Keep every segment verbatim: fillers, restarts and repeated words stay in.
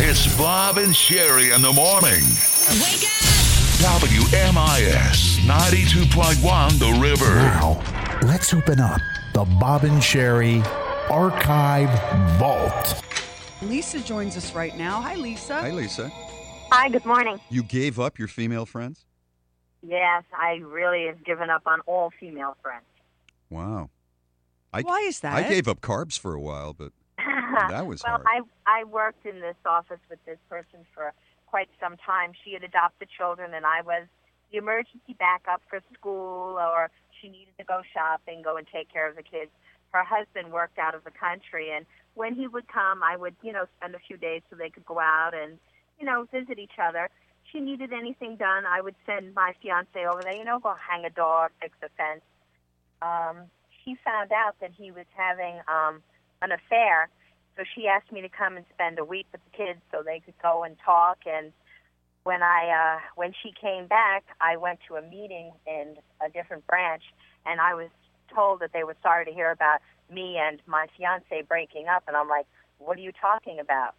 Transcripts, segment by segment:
It's Bob and Sherry in the morning. Wake up! W M I S ninety-two point one The River. Now, let's open up the Bob and Sherry Archive Vault. Lisa joins us right now. Hi, Lisa. Hi, Lisa. Hi, good morning. You gave up your female friends? Yes, I really have given up on all female friends. Wow. I, Why is that? I gave up carbs for a while, but that was well, hard. I I worked in this office with this person for quite some time. She had adopted children, and I was the emergency backup for school, or she needed to go shopping, go and take care of the kids. Her husband worked out of the country, and when he would come, I would, you know, spend a few days so they could go out and, you know, visit each other. She needed anything done, I would send my fiance over there, you know, go hang a dog, fix a fence. Um, she found out that he was having um, an affair, so she asked me to come and spend a week with the kids so they could go and talk. And when I uh, when she came back, I went to a meeting in a different branch, and I was told that they were sorry to hear about me and my fiance breaking up. And I'm like, what are you talking about?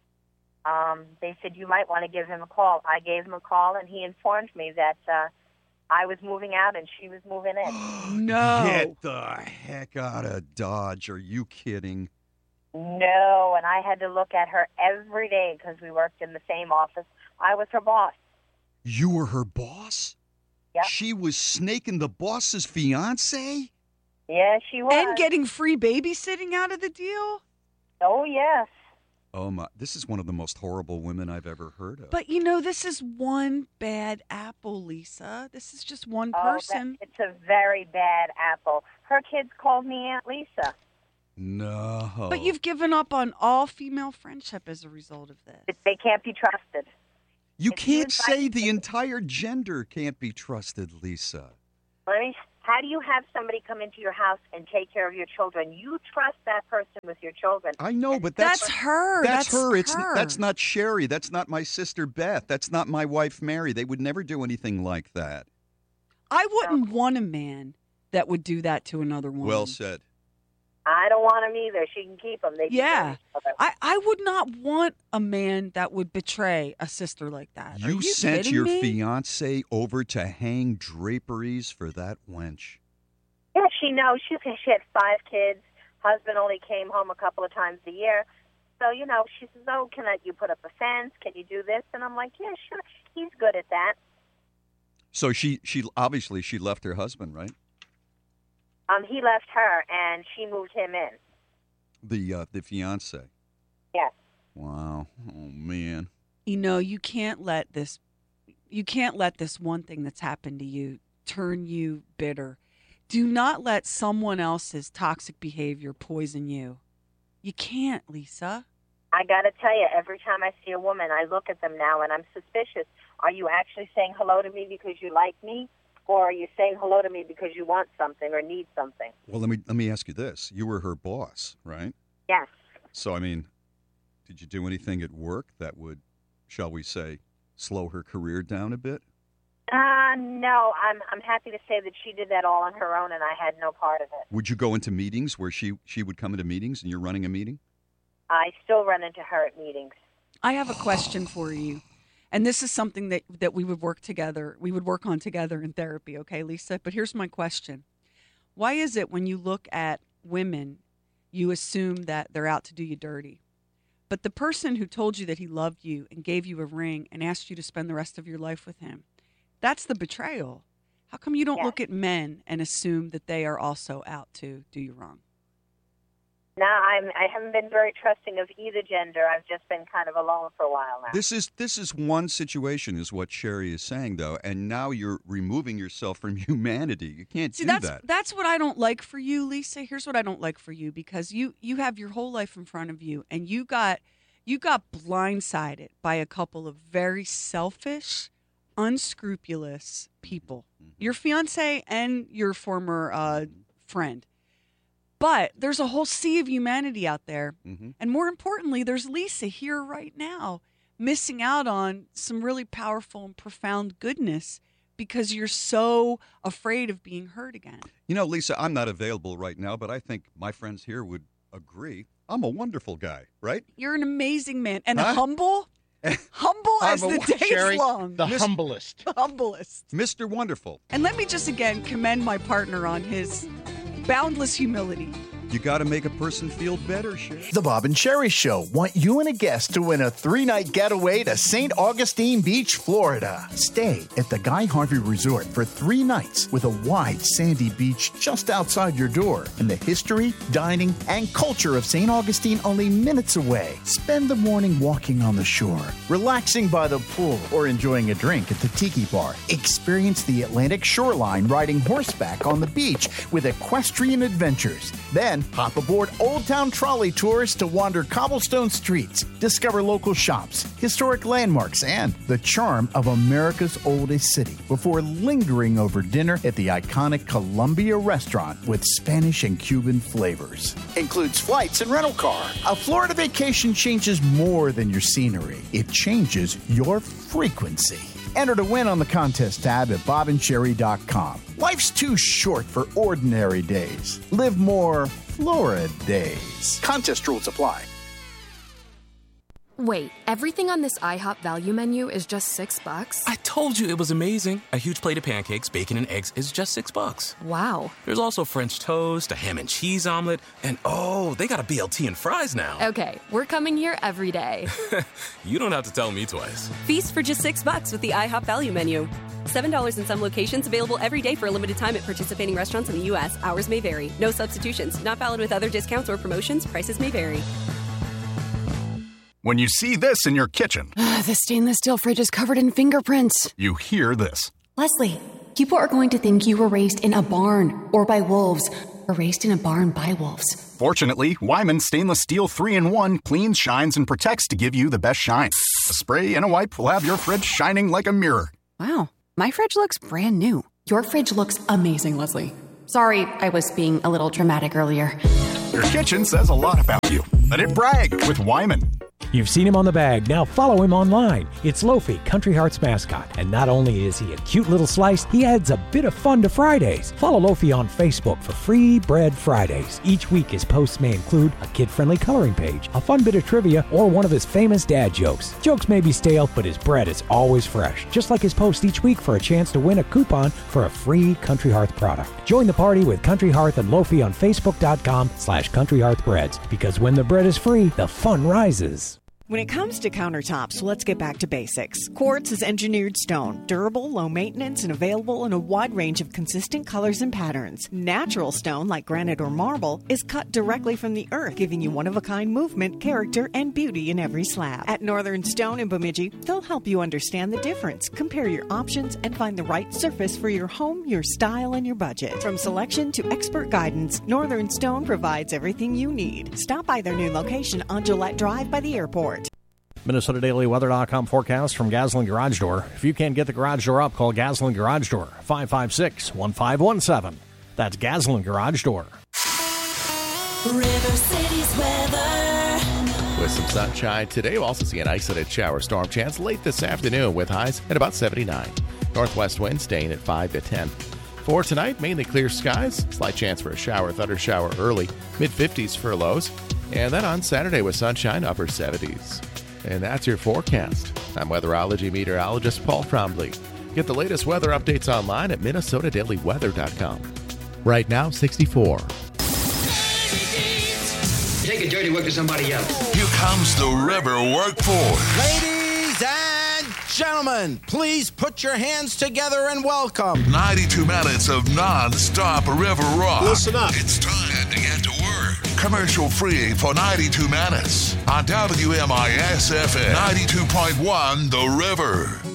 Um, they said, you might want to give him a call. I gave him a call, and he informed me that uh, I was moving out and she was moving in. No. Get the heck out of Dodge. Are you kidding? No, and I had to look at her every day because we worked in the same office. I was her boss. You were her boss? Yep. She was snaking the boss's fiance? Yeah, she was. And getting free babysitting out of the deal? Oh, yes. Oh, my. This is one of the most horrible women I've ever heard of. But, you know, this is one bad apple, Lisa. This is just one Oh, person. that, it's a very bad apple. Her kids called me Aunt Lisa. No. But you've given up on all female friendship as a result of this. It- They can't be trusted. You if you can't invite- say the entire gender can't be trusted, Lisa. Let me, how do you have somebody come into your house and take care of your children? You trust that person with your children. I know, but that's That's her. That's, That's her. It's her. that's not Sherry. That's not my sister Beth. That's not my wife Mary. They would never do anything like that. I wouldn't want a man that would do that to another woman. Well said. I don't want them either. She can keep them. They can Yeah. kill each other. I, I would not want a man that would betray a sister like that. Are You, you sent kidding your me? fiance over to hang draperies for that wench. Yeah, she knows. She, she had five kids. Husband only came home a couple of times a year. So, you know, she says, oh, can I, you put up a fence? Can you do this? And I'm like, yeah, sure. He's good at that. So she she obviously she left her husband, right? Um, he left her, and she moved him in. The uh, the fiance. Yes. Wow. Oh man. You know, you can't let this you can't let this one thing that's happened to you turn you bitter. Do not let someone else's toxic behavior poison you. You can't, Lisa. I got to tell you, every time I see a woman, I look at them now, and I'm suspicious. Are you actually saying hello to me because you like me? Or are you saying hello to me because you want something or need something? Well, let me let me ask you this. You were her boss, right? Yes. So I mean, did you do anything at work that would, shall we say, slow her career down a bit? Uh, no, I'm I'm happy to say that she did that all on her own, and I had no part of it. Would you go into meetings where she she would come into meetings and you're running a meeting? I still run into her at meetings. I have a question for you. And this is something that, that we would work together, we would work on together in therapy, okay, Lisa? But here's my question. Why is it when you look at women, you assume that they're out to do you dirty? But the person who told you that he loved you and gave you a ring and asked you to spend the rest of your life with him, that's the betrayal. How come you don't Yes. look at men and assume that they are also out to do you wrong? No, I'm, I haven't been very trusting of either gender. I've just been kind of alone for a while now. This is this is one situation, is what Sherry is saying, though, and now you're removing yourself from humanity. You can't See, do that's that. that's what I don't like for you, Lisa. Here's what I don't like for you, because you you have your whole life in front of you, and you got you got blindsided by a couple of very selfish, unscrupulous people. Your fiance and your former uh, friend. But there's a whole sea of humanity out there. Mm-hmm. And more importantly, there's Lisa here right now missing out on some really powerful and profound goodness because you're so afraid of being hurt again. You know, Lisa, I'm not available right now, but I think my friends here would agree. I'm a wonderful guy, right? You're an amazing man. And Huh? humble? Humble as I'm a the what, day Sherry, is long. the Miss- humblest. The humblest. Mister Wonderful. And let me just again commend my partner on his boundless humility. You got to make a person feel better, Sherry. The Bob and Sherry Show want you and a guest to win a three-night getaway to Saint Augustine Beach, Florida. Stay at the Guy Harvey Resort for three nights with a wide sandy beach just outside your door and the history, dining, and culture of Saint Augustine only minutes away. Spend the morning walking on the shore, relaxing by the pool, or enjoying a drink at the Tiki Bar. Experience the Atlantic shoreline riding horseback on the beach with equestrian adventures. Then hop aboard Old Town Trolley Tours to wander cobblestone streets, discover local shops, historic landmarks, and the charm of America's oldest city before lingering over dinner at the iconic Columbia Restaurant with Spanish and Cuban flavors. Includes flights and rental car. A Florida vacation changes more than your scenery. It changes your frequency. Enter to win on the contest tab at bob and sherry dot com. Life's too short for ordinary days. Live more Florida days. Contest rules apply. Wait, everything on this IHOP value menu is just six bucks? I told you it was amazing. A huge plate of pancakes, bacon, and eggs is just six bucks. Wow. There's also French toast, a ham and cheese omelet, and oh, they got a B L T and fries now. Okay, we're coming here every day. You don't have to tell me twice. Feast for just six bucks with the IHOP value menu. seven dollars in some locations, available every day for a limited time at participating restaurants in the U S. Hours may vary. No substitutions. Not valid with other discounts or promotions. Prices may vary. When you see this in your kitchen, The stainless steel fridge is covered in fingerprints. you hear this. Leslie, people are going to think you were raised in a barn or by wolves, or raised in a barn by wolves. Fortunately, Wyman Stainless Steel three in one cleans, shines, and protects to give you the best shine. A spray and a wipe will have your fridge shining like a mirror. Wow, my fridge looks brand new. Your fridge looks amazing, Leslie. Sorry, I was being a little dramatic earlier. Your kitchen says a lot about you. Let it brag with Wyman. You've seen him on the bag. Now follow him online. It's Lofi, Country Heart's mascot. And not only is he a cute little slice, he adds a bit of fun to Fridays. Follow Lofi on Facebook for Free Bread Fridays. Each week his posts may include a kid-friendly coloring page, a fun bit of trivia, or one of his famous dad jokes. Jokes may be stale, but his bread is always fresh. Just like his post each week for a chance to win a coupon for a free Country Hearth product. Join the party with Country Hearth and Lofi on Facebook.com slash Country Hearth Breads. Because when the bread is free, the fun rises. When it comes to countertops, let's get back to basics. Quartz is engineered stone, durable, low maintenance, and available in a wide range of consistent colors and patterns. Natural stone, like granite or marble, is cut directly from the earth, giving you one-of-a-kind movement, character, and beauty in every slab. At Northern Stone in Bemidji, they'll help you understand the difference, compare your options, and find the right surface for your home, your style, and your budget. From selection to expert guidance, Northern Stone provides everything you need. Stop by their new location on Gillette Drive by the airport. Minnesota Daily Weather dot com forecast from Gaslin Garage Door. If you can't get the garage door up, call Gaslin Garage Door, five five six, one five one seven. That's Gaslin Garage Door. River City's weather. With some sunshine today, we'll also see an isolated shower storm chance late this afternoon with highs at about seventy-nine. Northwest wind staying at five to ten. For tonight, mainly clear skies. Slight chance for a shower, thunder shower early. mid-fifties for lows. And then on Saturday with sunshine, upper seventies. And that's your forecast. I'm weatherology meteorologist Paul Trombley. Get the latest weather updates online at Minnesota Daily Weather dot com. Right now, sixty-four. Take a dirty work to somebody else. Here comes the river workforce. Ladies and gentlemen, please put your hands together and welcome. ninety-two minutes of non-stop river rock. Listen up. It's time to get to work. Commercial free for ninety-two minutes on W M I S F M ninety-two point one The River.